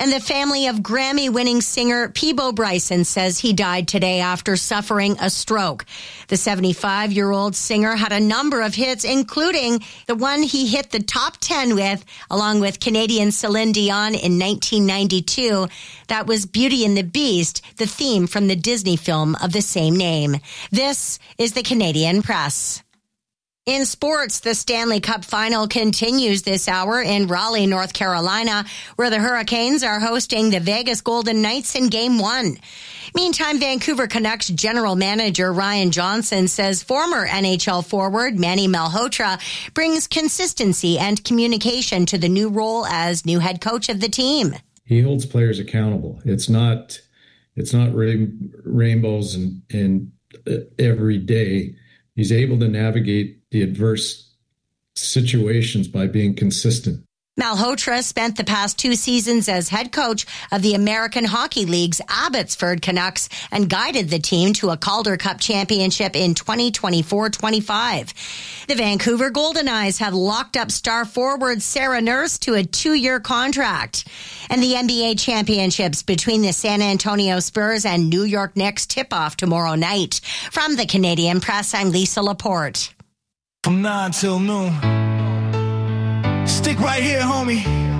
And the family of Grammy-winning singer Peabo Bryson says he died today after suffering a stroke. The 75-year-old singer had a number of hits, including the one he hit the top 10 with, along with Canadian Celine Dion in 1992. That was Beauty and the Beast, the theme from the Disney film of the same name. This is the Canadian Press. In sports, the Stanley Cup final continues this hour in Raleigh, North Carolina, where the Hurricanes are hosting the Vegas Golden Knights in Game 1. Meantime, Vancouver Canucks general manager Ryan Johnson says former NHL forward Manny Malhotra brings consistency and communication to the new role as new head coach of the team. He holds players accountable. It's not really rainbows and every day. He's able to navigate the adverse situations by being consistent. Malhotra spent the past 2 seasons as head coach of the American Hockey League's Abbotsford Canucks and guided the team to a Calder Cup championship in 2024-25. The Vancouver Golden Knights have locked up star forward Sarah Nurse to a 2-year contract. And the NBA championships between the San Antonio Spurs and New York Knicks tip off tomorrow night. From the Canadian Press, I'm Lisa Laporte. From 9 till noon. Stick right here, homie.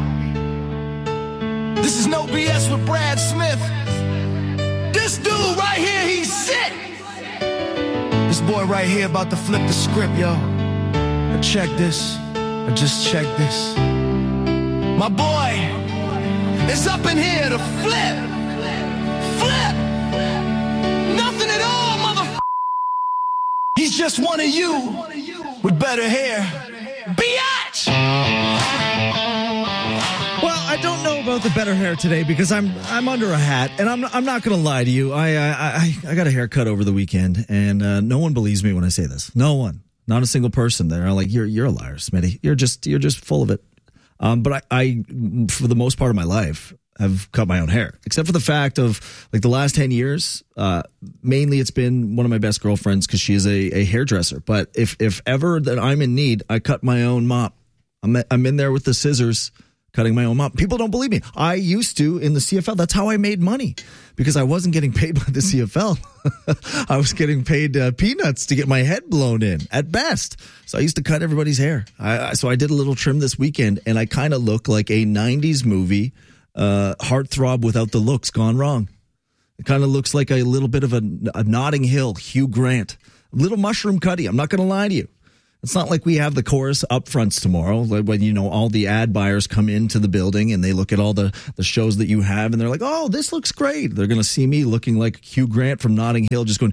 This is no BS with Brad Smith. This dude right here, he's sick. This boy right here about to flip the script, yo. Now check this. I just check this. My boy is up in here to flip. Flip. Nothing at all, motherfucker. He's just one of you with better hair. Biatch! Well, I don't know about the better hair today because I'm under a hat, and I'm not going to lie to you. I got a haircut over the weekend, and no one believes me when I say this. No one, not a single person. They're like, you're a liar, Smitty. You're just full of it. But I, for the most part of my life, have cut my own hair, except for the fact of like the last 10 years. Mainly it's been one of my best girlfriends because she is a hairdresser. But if ever that I'm in need, I cut my own mop. I'm in there with the scissors cutting my own mop. People don't believe me. I used to in the CFL. That's how I made money because I wasn't getting paid by the CFL. I was getting paid peanuts to get my head blown in at best. So I used to cut everybody's hair. So I did a little trim this weekend and I kind of look like a 90s movie heartthrob without the looks gone wrong. It kind of looks like a little bit of a Notting Hill Hugh Grant, a little mushroom cutty. I'm not going to lie to you. It's not like we have the chorus upfronts tomorrow when, all the ad buyers come into the building and they look at all the shows that you have and they're like, oh, this looks great. They're going to see me looking like Hugh Grant from Notting Hill, just going,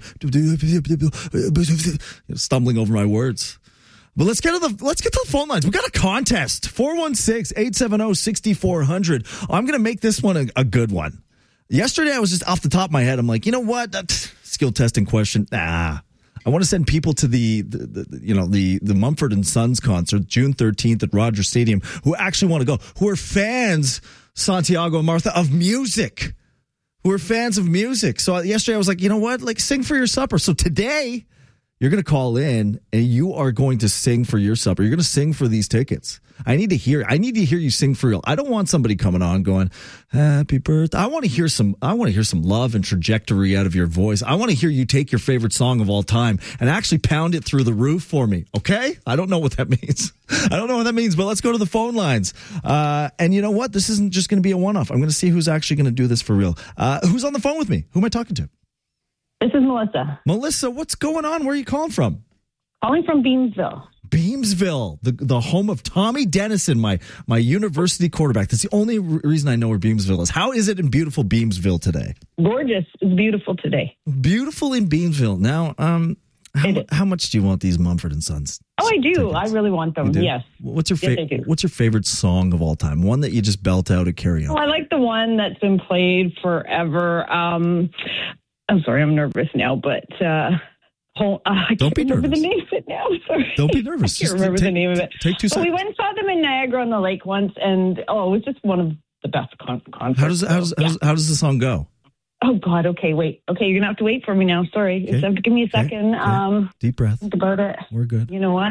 stumbling over my words. But let's get to the phone lines. We got a contest. 416-870-6400. I'm going to make this one a good one. Yesterday I was just off the top of my head. I'm like, you know what? Skill testing question. I want to send people to the Mumford and Sons concert June 13th at Rogers Stadium who actually want to go, who are fans, Santiago and Martha, of music. Who are fans of music. So yesterday I was like, you know what? Like, sing for your supper. So today you're going to call in and you are going to sing for your supper. You're going to sing for these tickets. I need to hear you sing for real. I don't want somebody coming on going, happy birthday. I want to hear some love and trajectory out of your voice. I want to hear you take your favorite song of all time and actually pound it through the roof for me. Okay? I don't know what that means. But let's go to the phone lines. And you know what? This isn't just going to be a one-off. I'm going to see who's actually going to do this for real. Who's on the phone with me? Who am I talking to? This is Melissa. Melissa, what's going on? Where are you calling from? Calling from Beamsville. Beamsville, the home of Tommy Dennison, my university quarterback. That's the only reason I know where Beamsville is. How is it in beautiful Beamsville today? Gorgeous. It's beautiful today. Beautiful in Beamsville. Now, how much do you want these Mumford and Sons? Oh, I do. Tickets? I really want them. Yes. What's your favorite song of all time? One that you just belt out at karaoke? Oh, I like the one that's been played forever. I'm sorry, I'm nervous now, but I can't remember the name of it now. Sorry. Don't be nervous. I can't remember the name of it. Take 2 seconds. We went and saw them in Niagara on the Lake once, and it was just one of the best concerts. How does the song go? Oh, God. Okay, wait. Okay, you're going to have to wait for me now. Sorry. Okay. You have to give me a second. Okay. Deep breath. Think about it. We're good. You know what?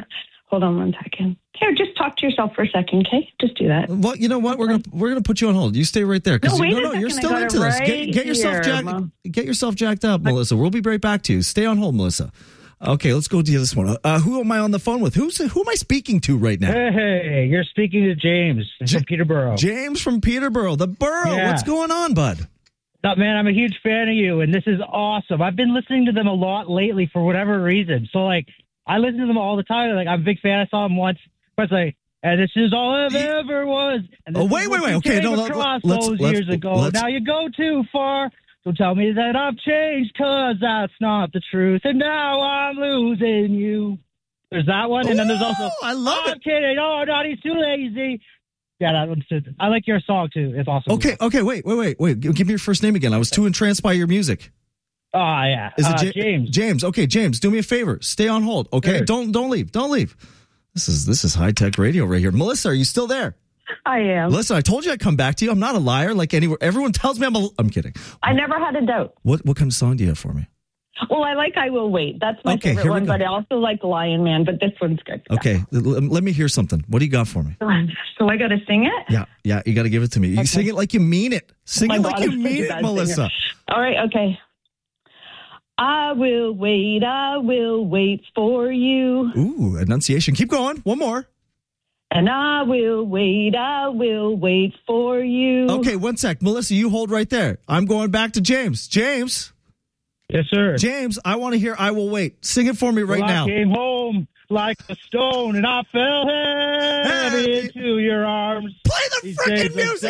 Hold on 1 second. Here, just talk to yourself for a second, okay? Just do that. Well, you know what? We're gonna put you on hold. You stay right there. No, wait a second. You're still I got into it this. right Get yourself jacked up, Melissa. We'll be right back to you. Stay on hold, Melissa. Okay, let's go to this one. Who am I on the phone with? Who am I speaking to right now? Hey, you're speaking to James from Peterborough. James from Peterborough. The borough. Yeah. What's going on, bud? No, man, I'm a huge fan of you, and this is awesome. I've been listening to them a lot lately for whatever reason. So, like, I listen to them all the time. Like, I'm a big fan. I saw them once. I was like, and this is all I've ever was. And Wait. Okay, no, let's years ago. Now you go too far. So tell me that I've changed, because that's not the truth. And now I'm losing you. There's that one. And then there's also, I love it. I'm kidding. Oh, not he's too lazy. Yeah, that one's too. I like your song, too. It's awesome. Okay, wait. Give me your first name again. I was too entranced by your music. Oh, yeah. Is it James? James. Okay, James, do me a favor. Stay on hold. Okay, sure. Don't leave. This is high-tech radio right here. Melissa, are you still there? I am. Listen, I told you I'd come back to you. I'm not a liar like anywhere. Everyone tells me I'm kidding. I never had a doubt. What kind of song do you have for me? Well, I like I Will Wait. That's my Okay, favorite here we one, go. but I also like Lion Man, but this one's good. Okay, let me hear something. What do you got for me? So I got to sing it? Yeah, you got to give it to me. You sing it like you mean it. Sing Oh it my like God, you I'm such mean a it, bad Melissa. singer. All right, okay. I will wait for you. Ooh, enunciation. Keep going. One more. And I will wait for you. Okay, 1 sec. Melissa, you hold right there. I'm going back to James. James. Yes, sir. James, I want to hear I Will Wait. Sing it for me right now. I came home like a stone, and I fell heavy into your arms. Play the freaking music!